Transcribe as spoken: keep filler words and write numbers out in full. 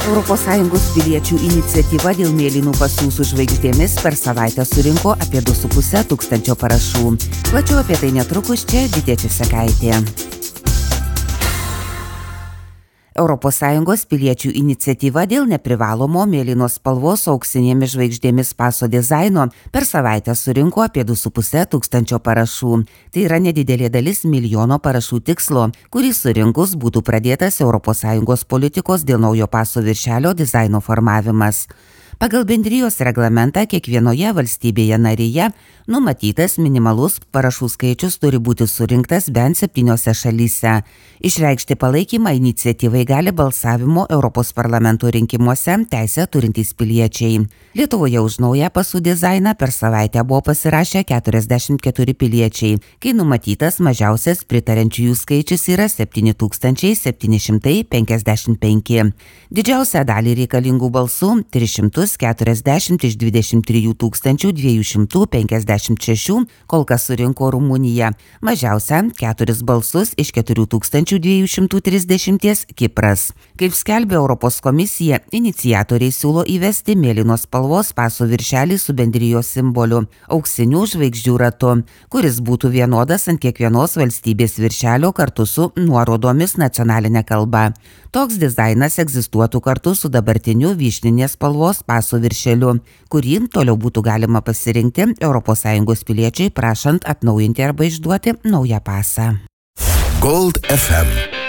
Europos Sąjungos piliečių iniciatyva dėl mėlynų pasų su žvaigždėmis per savaitę surinko apie du su puse tūkstančio parašų. Plačiau apie tai netrukus, čia Vidė Česekaitė. Europos Sąjungos piliečių iniciatyva dėl neprivalomo mėlynos spalvos auksinėmis žvaigždėmis paso dizaino per savaitę surinko apie du su puse tūkstančio parašų. Tai yra nedidelė dalis milijono parašų tikslo, kurį surinkus būtų pradėtas Europos Sąjungos politikos dėl naujo paso viršelio dizaino formavimas. Pagal bendrijos reglamentą kiekvienoje valstybėje narėje numatytas minimalus parašų skaičius turi būti surinktas bent septyniose šalyse. Išreikšti palaikymą iniciatyvai gali balsavimo Europos parlamento rinkimuose teisę turintys piliečiai. Lietuvoje už naują pasų dizainą per savaitę buvo pasirašę keturiasdešimt keturi piliečiai, kai numatytas mažiausias pritariančiųjų skaičius yra septyni tūkstančiai septyni šimtai penkiasdešimt penki. Didžiausią dalį reikalingų balsų tris šimtus keturiasdešimt iš dvidešimt trijų tūkstančių dviejų šimtų penkiasdešimt šešių kol kas surinko Rumunija, mažiausia keturis balsus iš keturių tūkstančių dviejų šimtų trisdešimt Kipras. Kaip skelbė Europos komisija, iniciatoriai siūlo įvesti mėlynos spalvos paso viršelį su bendrijos simboliu – auksinių žvaigždžių ratu, kuris būtų vienodas ant kiekvienos valstybės viršelio kartu su nuorodomis nacionalinė kalba. Toks dizainas egzistuotų kartu su dabartiniu vyšninės spalvos paso viršeliu, kurį toliau būtų galima pasirinkti Europos Sąjungos piliečiai prašant atnaujinti arba išduoti naują pasą. Gold F M